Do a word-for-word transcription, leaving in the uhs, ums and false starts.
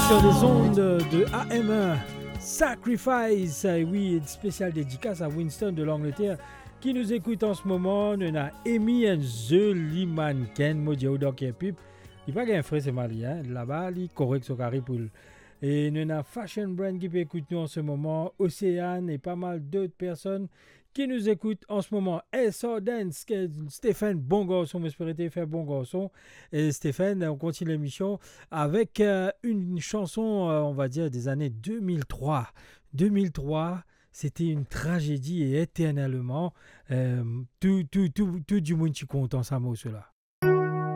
sur les ondes de A M un. Sacrifice, et oui, une spéciale dédicace à Winston de l'Angleterre qui nous écoute en ce moment. Nous avons Amy and the Limanken, Modio Doc et Pip. Il n'y a pas qu'un frère, c'est Mali, hein. Là-bas, il est correct sur carré pour. Et nous avons Fashion Brand qui peut écouter nous en ce moment, Océane et pas mal d'autres personnes qui nous écoutent en ce moment. Et so dance, Stéphane, bon garçon, j'espère que fait bon garçon. Et Stéphane, on continue l'émission avec euh, une chanson, euh, on va dire, des années deux mille trois. deux mille trois, c'était une tragédie et éternellement, euh, tout, tout, tout, tout du monde qui compte en ça, mot, cela.